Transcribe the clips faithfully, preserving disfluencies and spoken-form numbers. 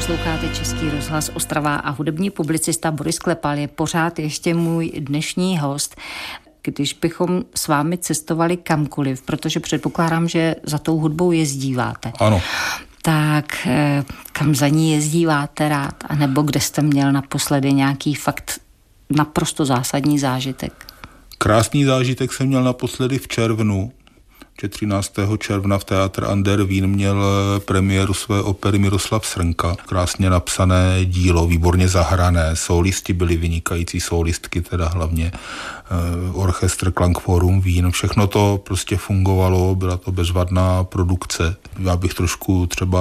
Posloucháte Český rozhlas Ostrava a hudební publicista Boris Klepal je pořád ještě můj dnešní host. Když bychom s vámi cestovali kamkoliv, protože předpokládám, že za tou hudbou jezdíváte. Ano. Tak kam za ní jezdíváte rád? A nebo kde jste měl naposledy nějaký fakt naprosto zásadní zážitek? Krásný zážitek jsem měl naposledy v červnu. Že třináctého června v Teatr Ander Vín měl premiéru své opery Miroslav Srnka. Krásně napsané dílo, výborně zahrané, solisti byli vynikající, solistky teda hlavně, orchestr Klangforum Vín, všechno to prostě fungovalo, byla to bezvadná produkce. Já bych trošku třeba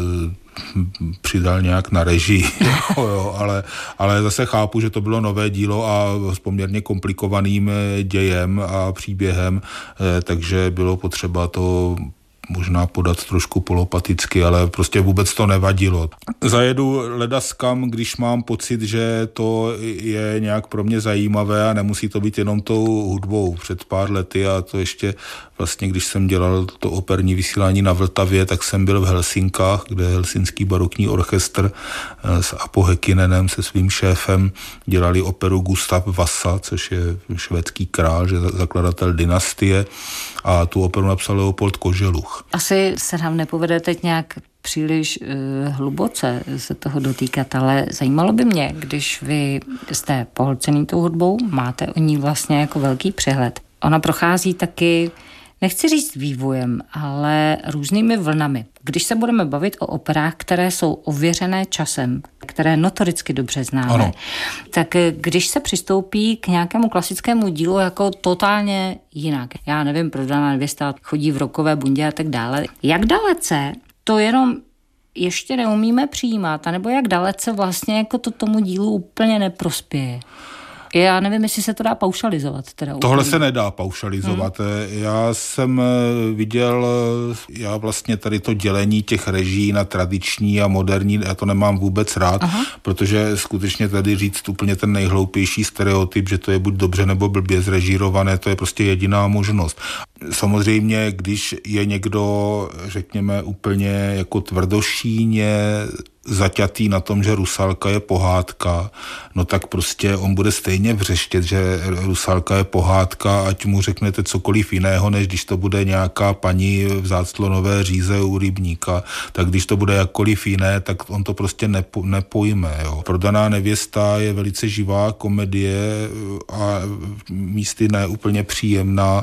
přidal nějak na režii, jo, ale, ale zase chápu, že to bylo nové dílo a s poměrně komplikovaným dějem a příběhem, takže bylo potřeba to možná podat trošku polopaticky, ale prostě vůbec to nevadilo. Zajedu ledaskam, když mám pocit, že to je nějak pro mě zajímavé a nemusí to být jenom tou hudbou. Před pár lety, a to ještě vlastně, když jsem dělal to operní vysílání na Vltavě, tak jsem byl v Helsinkách, kde Helsinský barokní orchestr s Apo Häkkinenem, se svým šéfem, dělali operu Gustav Vasa, což je švédský král, že zakladatel dynastie, a tu operu napsal Leopold Koželuch. Asi se nám nepovede teď nějak příliš uh, hluboce se toho dotýkat, ale zajímalo by mě, když vy jste pohlcený tou hudbou, máte o ní vlastně jako velký přehled. Ona prochází taky, nechci říct vývojem, ale různými vlnami. Když se budeme bavit o operách, které jsou ověřené časem, které notoricky dobře známe, ano, tak když se přistoupí k nějakému klasickému dílu jako totálně jinak, já nevím, Prodaná nevěsta chodí v rokové bundě a tak dále, jak dalece to jenom ještě neumíme přijímat, anebo jak dalece vlastně jako to tomu dílu úplně neprospěje? Já nevím, jestli se to dá paušalizovat. Teda Tohle úplně se nedá paušalizovat. Hmm. Já jsem viděl, já vlastně tady to dělení těch režií na tradiční a moderní, já to nemám vůbec rád, aha, protože skutečně tady říct úplně ten nejhloupější stereotyp, že to je buď dobře nebo blbě zrežírované, to je prostě jediná možnost. Samozřejmě, když je někdo, řekněme, úplně jako tvrdošíně zaťatý na tom, že Rusalka je pohádka, no tak prostě on bude stejně vřeštět, že Rusalka je pohádka, ať mu řeknete cokoliv jiného, než když to bude nějaká paní v záclonové říze u rybníka, tak když to bude jakkoliv jiné, tak on to prostě nepo, nepojme. Jo. Prodaná nevěsta je velice živá komedie a místy ne úplně příjemná,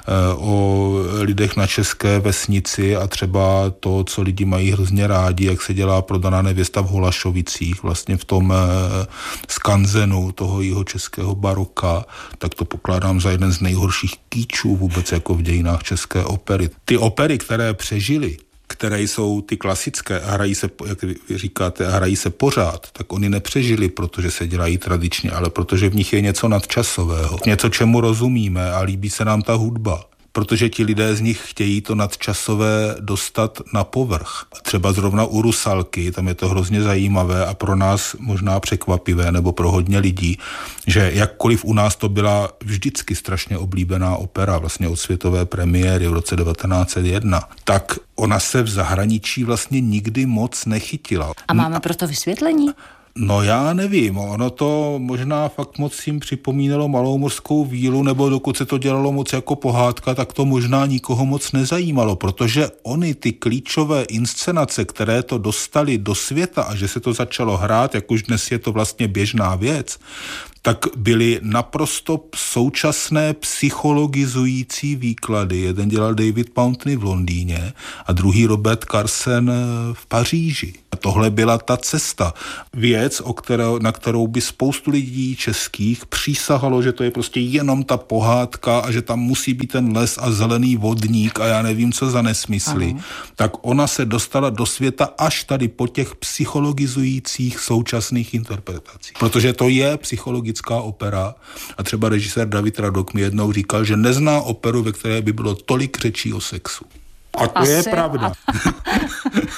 o lidech na české vesnici a třeba to, co lidi mají hrozně rádi, jak se dělá Prodaná nevěsta v Holašovicích, vlastně v tom eh, skanzenu toho jeho českého baroka, tak to pokládám za jeden z nejhorších kýčů vůbec jako v dějinách české opery. Ty opery, které přežily, které jsou ty klasické a hrají se, jak vy říkáte, a hrají se pořád, tak oni nepřežili, protože se dělají tradičně, ale protože v nich je něco nadčasového. Něco, čemu rozumíme a líbí se nám ta hudba. Protože ti lidé z nich chtějí to nadčasové dostat na povrch. Třeba zrovna u Rusalky, tam je to hrozně zajímavé a pro nás možná překvapivé, nebo pro hodně lidí, že jakkoliv u nás to byla vždycky strašně oblíbená opera, vlastně od světové premiéry v roce devatenáct set jedna, tak ona se v zahraničí vlastně nikdy moc nechytila. A máme proto vysvětlení? No já nevím, ono to možná fakt moc jim připomínalo Malou mořskou vílu, nebo dokud se to dělalo moc jako pohádka, tak to možná nikoho moc nezajímalo, protože oni ty klíčové inscenace, které to dostali do světa a že se to začalo hrát, jak už dnes je to vlastně běžná věc, tak byly naprosto současné psychologizující výklady. Jeden dělal David Pountney v Londýně a druhý Robert Carsen v Paříži. A tohle byla ta cesta. Věc, o kterou, na kterou by spoustu lidí českých přísahalo, že to je prostě jenom ta pohádka a že tam musí být ten les a zelený vodník a já nevím, co za nesmysly. Aha. Tak ona se dostala do světa až tady po těch psychologizujících současných interpretacích. Protože to je psychologické opera a třeba režisér David Radok mi jednou říkal, že nezná operu, ve které by bylo tolik řečí o sexu. A to Asi, je pravda. A...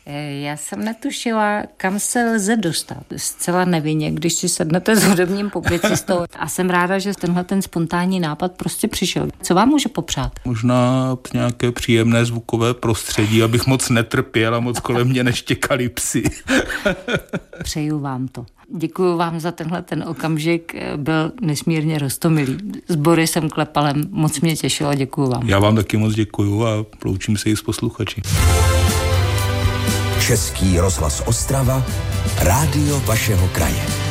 Já jsem netušila, kam se lze dostat. Zcela nevinně, když si sednete s hudebním publicistou. A jsem ráda, že tenhle ten spontánní nápad prostě přišel. Co vám může popřát? Možná nějaké příjemné zvukové prostředí, abych moc netrpěl a moc kolem mě neštěkali psy. Přeju vám to. Děkuji vám za tenhle ten okamžik, byl nesmírně roztomilý. S Borisem Klepalem moc mě těšilo, děkuji vám. Já vám taky moc děkuji a loučím se i s posluchači. Český rozhlas Ostrava, rádio vašeho kraje.